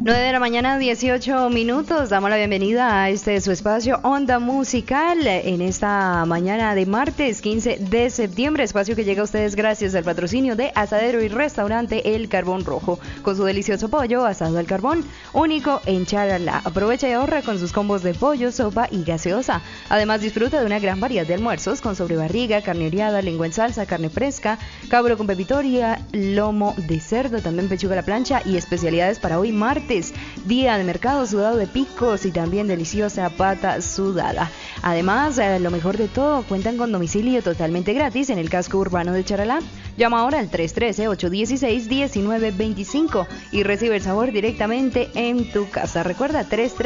9 de la mañana, 18 minutos. Damos la bienvenida a su espacio Onda Musical en esta mañana de martes 15 de septiembre. Espacio que llega a ustedes gracias al patrocinio de Asadero y Restaurante El Carbón Rojo, con su delicioso pollo asado al carbón, único en Charalá. Aprovecha y ahorra con sus combos de pollo, sopa y gaseosa. Además, disfruta de una gran variedad de almuerzos con sobrebarriga, carne oreada, lengua en salsa, carne fresca, cabro con pepitoria, lomo de cerdo, también pechuga a la plancha y especialidades para hoy martes, día de mercado, sudado de picos y también deliciosa pata sudada. Además, lo mejor de todo, cuentan con domicilio totalmente gratis en el casco urbano de Charalá. Llama ahora al 313-816-1925 y recibe el sabor directamente en tu casa. Recuerda,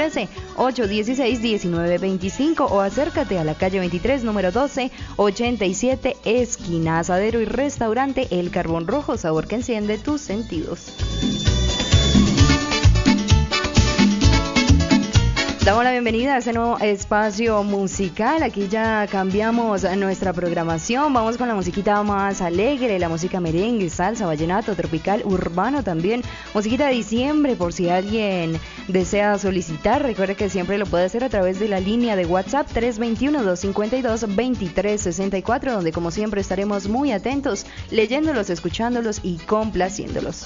313-816-1925 o acércate a la calle 23, número 12, 87, esquina. Asadero y Restaurante El Carbón Rojo, sabor que enciende tus sentidos. Damos la bienvenida a este nuevo espacio musical. Aquí ya cambiamos nuestra programación. Vamos con la musiquita más alegre, la música merengue, salsa, vallenato, tropical, urbano también. Musiquita de diciembre, por si alguien desea solicitar. Recuerde que siempre lo puede hacer a través de la línea de WhatsApp 321-252-2364, donde como siempre estaremos muy atentos, leyéndolos, escuchándolos y complaciéndolos.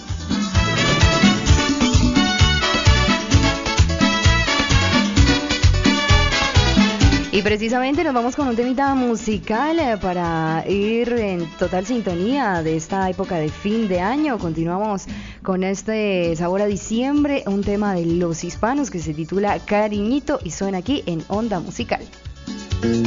Y precisamente nos vamos con un temita musical para ir en total sintonía de esta época de fin de año. Continuamos con este sabor a diciembre, un tema de los hispanos que se titula Cariñito y suena aquí en Onda Musical.